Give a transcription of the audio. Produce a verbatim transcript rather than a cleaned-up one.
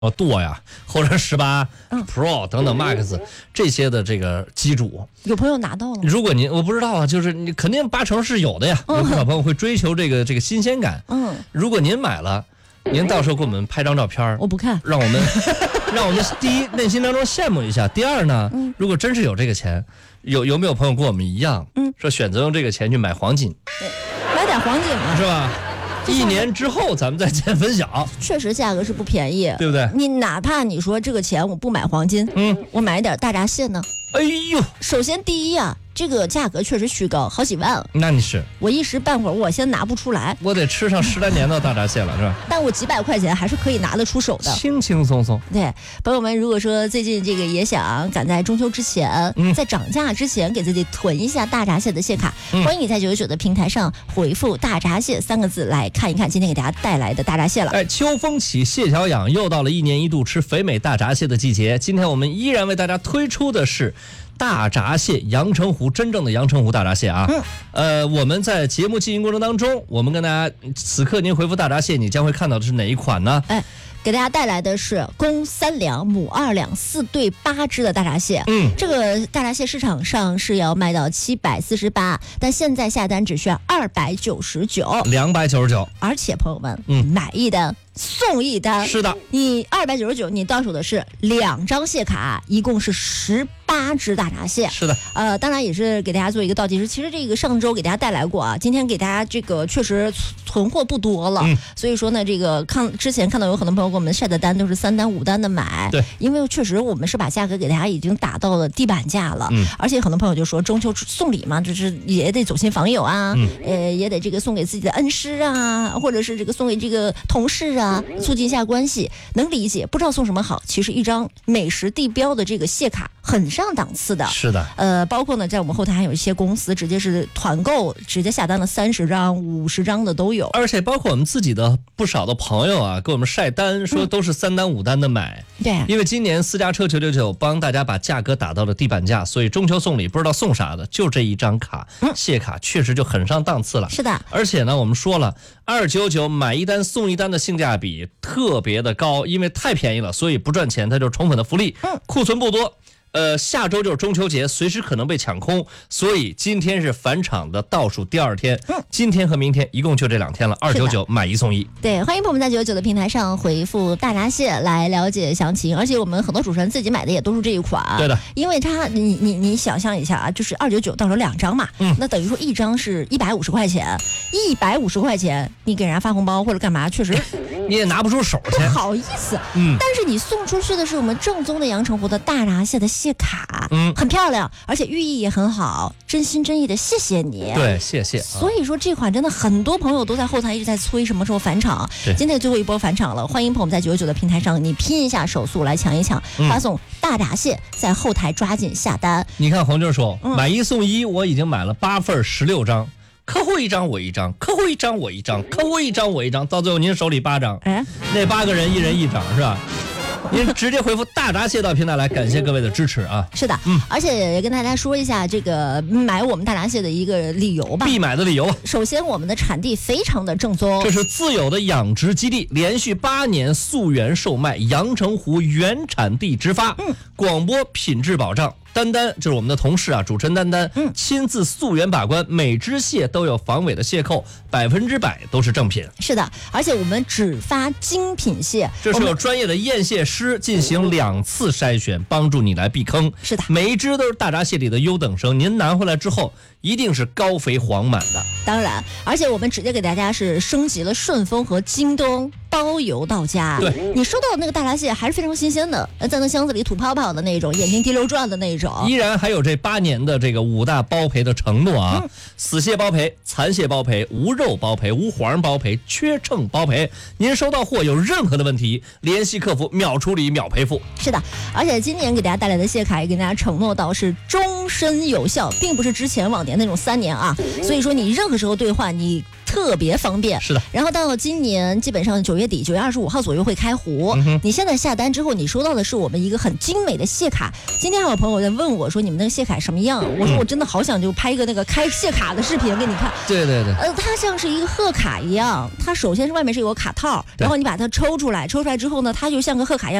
舵呀，或者十八 Pro 等等 Max 这些的这个机主， 有朋友拿到了吗？ 如果您我不知道啊，就是你肯定八成是有的呀。有不少朋友会追求这个这个新鲜感。嗯，如果您买了，您到时候给我们拍张照片， 我不看， 让我们让我们第一内心当中羡慕一下。第二呢， 嗯、 如果真是有这个钱，有有没有朋友跟我们一样，嗯，说选择用这个钱去买黄金， 买点黄金嘛， 是吧？一年之后咱们再见分晓。 确实价格是不便宜， 对不对？ 你哪怕你说这个钱我不买黄金，嗯，我买一点大闸蟹呢？ 哎呦， 首先第一啊，这个价格确实虚高，好几万了。 那你是我一时半会儿我先拿不出来， 我得吃上十来年的大闸蟹了，是吧？ 但我几百块钱还是可以拿得出手的， 轻轻松松。 对，朋友们，如果说最近这个也想赶在中秋之前，嗯、在涨价之前给自己囤一下大闸蟹的蟹卡，嗯、欢迎你在九九九的平台上回复“大闸蟹”三个字来看一看今天给大家带来的大闸蟹了。 哎，秋风起，蟹脚痒，又到了一年一度吃肥美大闸蟹的季节。今天我们依然为大家推出的是大闸蟹阳澄湖，真正的阳澄湖大闸蟹啊！嗯，呃，我们在节目进行过程当中，我们跟大家，此刻您回复大闸蟹，你将会看到的是哪一款呢？ 哎，给大家带来的是公三两、母二两、四对八只的大闸蟹。嗯，这个大闸蟹市场上是要卖到七百四十八，但现在下单只需要二百九十九， 两百九十九。 而且朋友们，嗯，买一单送一单。 是的， 你二百九十九，你到手的是两张蟹卡，一共是十八只大闸蟹。 是的， 呃，当然也是给大家做一个倒计时。其实这个上周给大家带来过啊，今天给大家这个确实存货不多了，嗯、所以说呢，这个看之前看到有很多朋友给我们晒的单都是三单五单的买， 对， 因为确实我们是把价格给大家已经打到了地板价了，嗯，而且很多朋友就说中秋送礼嘛，就是也得走亲访友啊，嗯、呃，也得这个送给自己的恩师啊，或者是这个送给这个同事啊，促进一下关系，能理解。不知道送什么好，其实一张美食地标的这个蟹卡很上档次的， 是的， 呃，包括呢，在我们后台还有一些公司直接是团购，直接下单了三十张、五十张的都有， 而且包括我们自己的不少的朋友啊，给我们晒单说都是三单五单的买， 嗯、对， 因为今年私家车九九九帮大家把价格打到了地板价，所以中秋送礼不知道送啥的，就这一张卡，嗯、蟹卡确实就很上档次了。 是的， 而且呢，我们说了，二九九买一单送一单的性价比特别的高，因为太便宜了，所以不赚钱，它就是宠粉的福利。嗯，库存不多。呃，下周就是中秋节，随时可能被抢空，所以今天是返场的倒数第二天。嗯，今天和明天一共就这两天了，二九九买一送一。 对，欢迎朋友们在九九九的平台上回复大闸蟹来了解详情，而且我们很多主持人自己买的也都是这一款。 对的， 因为它你你你想象一下啊，就是二九九到手两张嘛，嗯，那等于说一张是一百五十块钱，一百五十块钱你给人家发红包或者干嘛，确实你也拿不出手去， 不好意思。嗯，但是你送出去的是我们正宗的阳澄湖的大闸蟹的蟹卡，嗯，很漂亮，而且寓意也很好，真心真意的谢谢你。 对，谢谢。 所以说这款真的很多朋友都在后台一直在催什么时候返场，今天最后一波返场了，欢迎朋友们在九九九的平台上，你拼一下手速来抢一抢，嗯、发送大闸蟹，在后台抓紧下单。 你看红军说、嗯、买一送一，我已经买了八份十六张。客户一张我一张，客户一张我一张，客户一张我一张，到最后您手里八张，哎，那八个人一人一张是吧？您直接回复大闸蟹到平台来，感谢各位的支持啊！ 是的，嗯，而且也跟大家说一下这个买我们大闸蟹的一个理由吧， 必买的理由。 首先，我们的产地非常的正宗， 这是自有的养殖基地，连续八年溯源售卖，阳澄湖原产地直发，嗯，广播品质保障。丹丹就是我们的同事啊，主持人丹丹，嗯，亲自溯源把关，每只蟹都有防伪的蟹扣，百分之百都是正品。 是的，而且我们只发精品蟹， 这是有专业的验蟹师进行两次筛选，帮助你来避坑。 是的， 每一只都是大闸蟹里的优等生，您拿回来之后一定是高肥黄满的。 当然，而且我们直接给大家是升级了顺丰和京东包邮到家。 对， 你收到的那个大闸蟹还是非常新鲜的，在那箱子里吐泡泡的那种，眼睛滴溜转的那种。 依然还有这八年的这个五大包赔的承诺啊，嗯、死蟹包赔、残蟹包赔、无肉包赔、无黄包赔、缺秤包赔。您收到货有任何的问题，联系客服秒处理秒赔付。 是的，而且今年给大家带来的蟹卡也给大家承诺到是终身有效，并不是之前往年那种三年啊。所以说你任何时候兑换，你特别方便。 是的。 然后到今年基本上九月底，九月二十五号左右会开壶。嗯、你现在下单之后，你收到的是我们一个很精美的谢卡。今天还有朋友在问我说，你们那个谢卡什么样？我说我真的好想就拍一个那个开谢卡的视频给你看。 对对对。 呃，它像是一个贺卡一样，它首先是外面是有个卡套，然后你把它抽出来，抽出来之后呢，它就像个贺卡一样。